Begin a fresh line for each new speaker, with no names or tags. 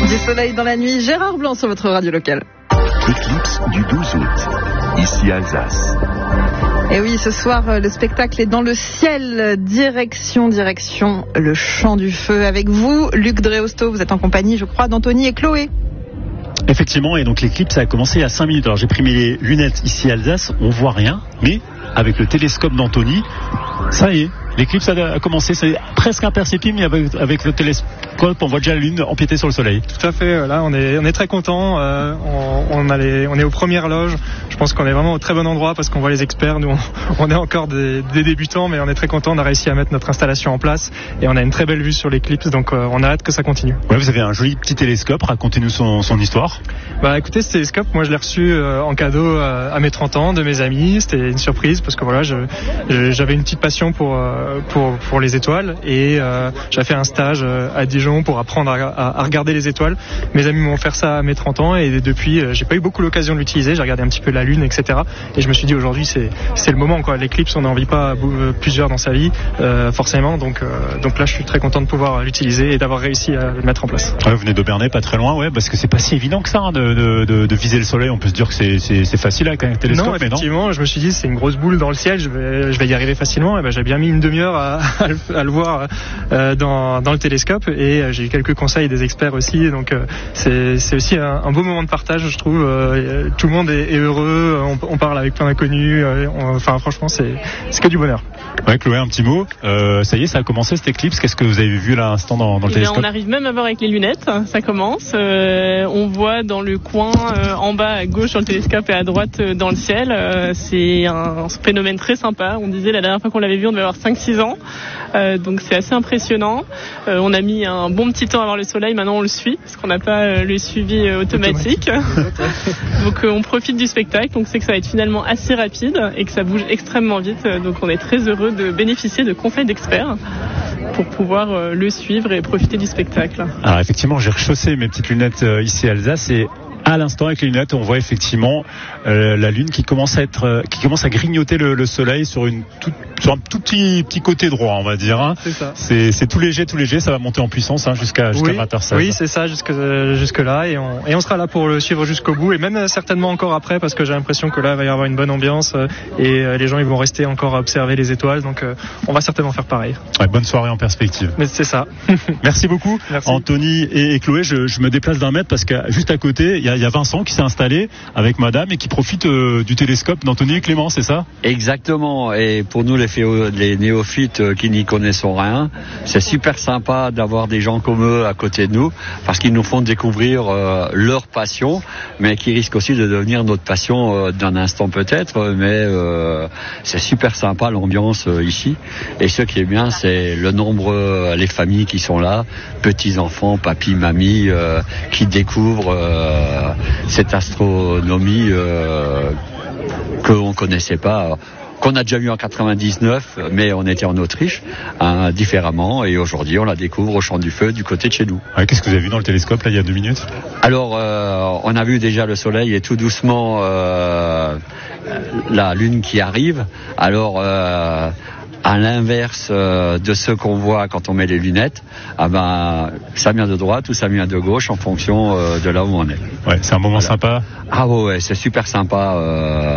Du soleil dans la nuit, Gérard Blanc sur votre radio locale.
Éclipse du 12 août, ici Alsace.
Et oui, ce soir, le spectacle est dans le ciel, direction le Chant du Feu. Avec vous, Luc Dreosto, vous êtes en compagnie, je crois, d'Anthony et Chloé.
Effectivement, et donc l'éclipse a commencé il y a 5 minutes. Alors j'ai pris mes lunettes ici à Alsace, on voit rien, mais avec le télescope d'Anthony, ça y est, l'éclipse a commencé, c'est presque imperceptible, mais avec le télescope, on voit déjà la lune empiéter sur le soleil.
Tout à fait, là on est très content, on est aux premières loges, je pense qu'on est vraiment au très bon endroit parce qu'on voit les experts, nous on est encore des débutants, mais on est très content, on a réussi à mettre notre installation en place et on a une très belle vue sur l'éclipse, donc on a hâte que ça continue.
Ouais, vous avez un joli petit télescope, racontez-nous son histoire.
Bah écoutez, ce télescope, moi je l'ai reçu en cadeau à mes 30 ans de mes amis, c'était une surprise parce que voilà, j'avais une petite passion pour les étoiles et j'ai fait un stage à Dijon pour apprendre à regarder les étoiles. Mes amis m'ont offert ça à mes 30 ans et depuis j'ai pas eu beaucoup l'occasion de l'utiliser, j'ai regardé un petit peu la lune, etc. Et je me suis dit aujourd'hui c'est le moment quoi. L'éclipse, on n'en vit pas plusieurs dans sa vie forcément, donc là je suis très content de pouvoir l'utiliser et d'avoir réussi à le mettre en place.
Ouais, vous venez d'Aubernay, pas très loin, ouais, parce que c'est pas si évident que ça hein, de viser le soleil. On peut se dire que c'est facile avec un télescope,
non, effectivement, je me suis dit c'est une grosse boule dans le ciel, je vais y arriver facilement. Et ben, j'ai bien mis une demi-heure à le voir dans le télescope et j'ai eu quelques conseils des experts aussi, donc c'est aussi un beau moment de partage, je trouve. Tout le monde est heureux, on parle avec plein d'inconnus, enfin franchement c'est que du bonheur.
Ouais, Chloé, un petit mot. Ça y est, ça a commencé cette éclipse. Qu'est-ce que vous avez vu là à l'instant dans le télescope?
On arrive même à voir avec les lunettes, ça commence. On voit dans le coin en bas à gauche sur le télescope et à droite dans le ciel. C'est un phénomène très sympa. On disait la dernière fois qu'on l'avait vu, on devait avoir 5-6 ans. Donc c'est assez impressionnant. On a mis un bon petit temps à voir le soleil, maintenant on le suit parce qu'on n'a pas le suivi automatique. Donc on profite du spectacle, on sait que ça va être finalement assez rapide et que ça bouge extrêmement vite. Donc on est très heureux de bénéficier de conseils d'experts pour pouvoir le suivre et profiter du spectacle.
Alors effectivement, j'ai rechaussé mes petites lunettes ici à Alsace et à l'instant avec les lunettes, on voit effectivement la lune qui commence à grignoter le soleil sur un tout petit côté droit, on va dire. Hein.
C'est ça.
C'est tout léger, ça va monter en puissance hein, jusqu'à 20h16.
Oui, c'est ça, jusque là, et on sera là pour le suivre jusqu'au bout, et même certainement encore après, parce que j'ai l'impression que là, il va y avoir une bonne ambiance, et les gens ils vont rester encore à observer les étoiles, donc on va certainement faire pareil.
Ouais, bonne soirée en perspective.
Mais c'est ça.
Merci beaucoup,
Merci.
Anthony et Chloé. Je me déplace d'un mètre parce que juste à côté, il y a Vincent qui s'est installé avec madame et qui profite du télescope d'Anthony et Clément, c'est ça?
Exactement, et pour nous les néophytes qui n'y connaissent rien, c'est super sympa d'avoir des gens comme eux à côté de nous parce qu'ils nous font découvrir leur passion, mais qui risquent aussi de devenir notre passion d'un instant peut-être, mais c'est super sympa l'ambiance ici, et ce qui est bien c'est le nombre, les familles qui sont là, petits-enfants, papy, mamie, qui découvrent cette astronomie qu'on ne connaissait pas, qu'on a déjà vu en 99, mais on était en Autriche, différemment, et aujourd'hui on la découvre au Chant du Feu du côté de chez nous.
Ouais, qu'est-ce que vous avez vu dans le télescope là il y a 2 minutes?
Alors on a vu déjà le soleil et tout doucement la lune qui arrive. Alors à l'inverse de ce qu'on voit quand on met les lunettes, ça vient de droite ou ça vient de gauche en fonction de là où on est.
Ouais, c'est un moment sympa.
Ah ouais, c'est super sympa.